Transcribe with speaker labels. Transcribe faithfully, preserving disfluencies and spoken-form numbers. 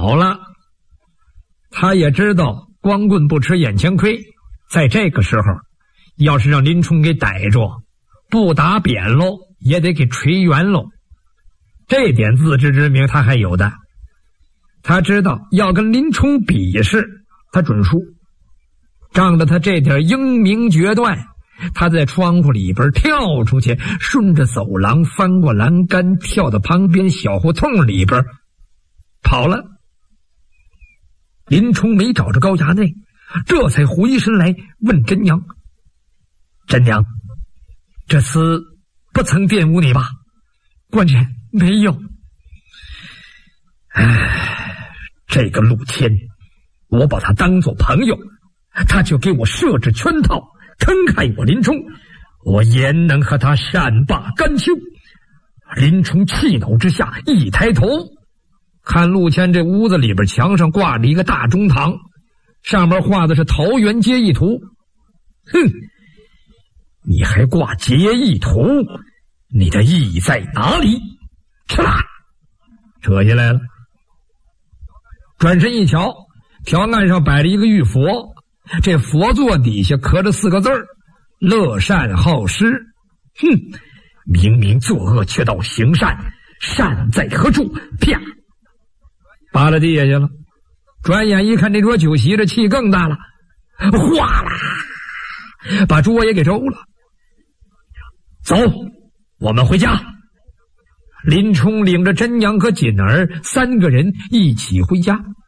Speaker 1: 跑了。他也知道光棍不吃眼前亏，在这个时候要是让林冲给逮住，不打扁喽也得给锤圆喽。这点自知之明他还有的。他知道要跟林冲比试，他准输。仗着他这点英明决断，他在窗户里边跳出去，顺着走廊翻过栏杆，跳到旁边小胡同里边跑了。林冲没找着高衙内，这才回身来问真娘：真娘，这次不曾玷污你吧？官人没有。唉，这个陆天，我把他当作朋友，他就给我设置圈套，坑害我林冲，我焉能和他善罢甘休？林冲气恼之下一抬头，看陆谦这屋子里边墙上挂着一个大中堂，上面画的是桃园结义图。哼，你还挂结义图？你的意义在哪里？吃啦！扯下来了。转身一瞧，条案上摆着一个玉佛，这佛座底下刻着四个字儿：乐善好施。哼，明明作恶却道行善，善在何处？啪，扒拉地下去了。转眼一看这桌酒席，这气更大了，哗啦，把桌也给周了。走，我们回家。林冲领着真娘和锦儿三个人一起回家。